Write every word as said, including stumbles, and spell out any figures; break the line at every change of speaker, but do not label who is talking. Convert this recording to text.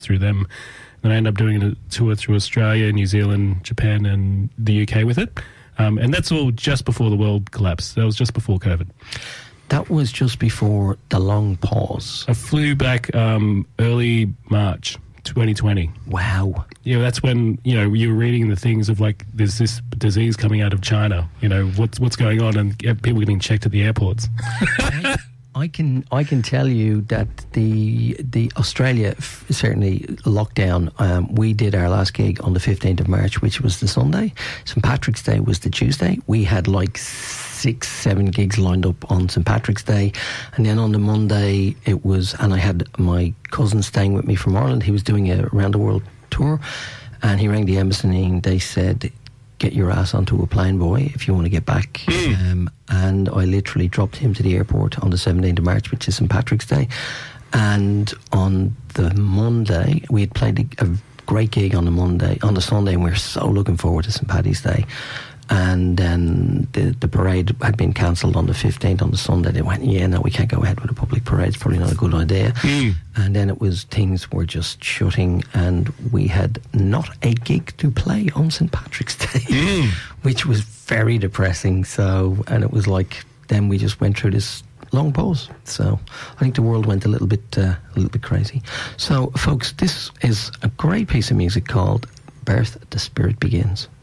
through them. Then I ended up doing a tour through Australia, New Zealand, Japan, and the U K with it. Um, and that's all just before the world collapsed. That was just before COVID.
That was just before the long pause.
I flew back um, early March twenty twenty.
Wow.
Yeah, that's when, you know, you were reading the things of like, there's this disease coming out of China. You know, what's what's going on, and people getting checked at the airports.
I, I can I can tell you that the the Australia f- certainly lockdown. Um, we did our last gig on the fifteenth of March, which was the Sunday. Saint Patrick's Day was the Tuesday. We had like six, seven gigs lined up on Saint Patrick's Day, and then on the Monday it was. And I had my cousin staying with me from Ireland. He was doing a round the world tour, and he rang the embassy and they said, get your ass onto a plane, boy, if you want to get back. Mm. Um, and I literally dropped him to the airport on the seventeenth of March, which is Saint Patrick's Day. And on the Monday, we had played a, a great gig on the Monday, on the Sunday, and we were so looking forward to Saint Paddy's Day. And then the, the parade had been cancelled on the fifteenth on the Sunday. They went, yeah, no, we can't go ahead with a public parade. It's probably not a good idea. Mm. And then it was, things were just shutting, and we had not a gig to play on Saint Patrick's Day, mm. which was very depressing. So, and it was like, then we just went through this long pause. So I think the world went a little bit, uh, a little bit crazy. So, folks, this is a great piece of music called Birth the Spirit Begins.